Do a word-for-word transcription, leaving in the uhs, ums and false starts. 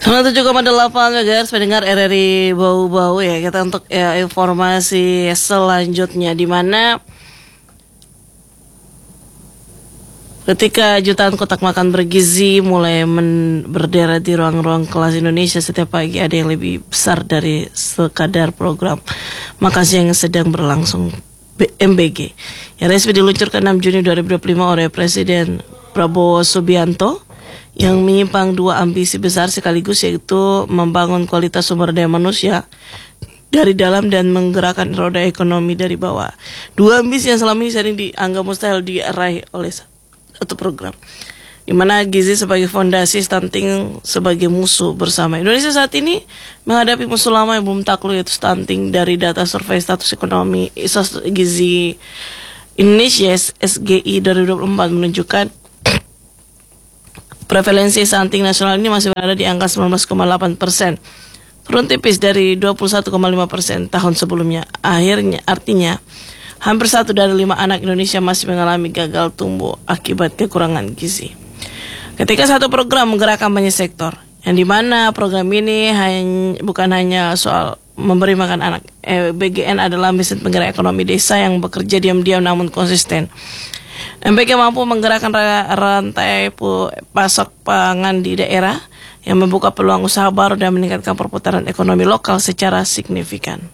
sembilan puluh tujuh koma delapan megahertz pendengar R R I Bau-Bau ya. Kita untuk ya, informasi selanjutnya, di mana ketika jutaan kotak makan bergizi mulai men- berderet di ruang-ruang kelas Indonesia setiap pagi, ada yang lebih besar dari sekadar program makan siang yang sedang berlangsung M B G. Yang resmi diluncurkan enam Juni dua ribu dua puluh lima oleh Presiden Prabowo Subianto, yang menyimpang dua ambisi besar sekaligus, yaitu membangun kualitas sumber daya manusia dari dalam dan menggerakkan roda ekonomi dari bawah. Dua ambisi yang selama ini sering dianggap mustahil diraih oleh satu program, di mana gizi sebagai fondasi, stunting sebagai musuh bersama. Indonesia saat ini menghadapi musuh lama yang belum takluk, yaitu stunting. Dari data survei status ekonomi Isos Gizi Indonesia S G I dua ribu dua puluh empat menunjukkan prevalensi stunting nasional ini masih berada di angka sembilan belas koma delapan persen, turun tipis dari dua puluh satu koma lima persen tahun sebelumnya. Akhirnya, artinya hampir satu dari lima anak Indonesia masih mengalami gagal tumbuh akibat kekurangan gizi. Ketika satu program menggerakkan banyak sektor, yang dimana program ini hanya, bukan hanya soal memberi makan anak. eh, B G N adalah mesin penggerak ekonomi desa yang bekerja diam-diam namun konsisten. M B G mampu menggerakkan rantai pasok pangan di daerah, yang membuka peluang usaha baru dan meningkatkan perputaran ekonomi lokal secara signifikan.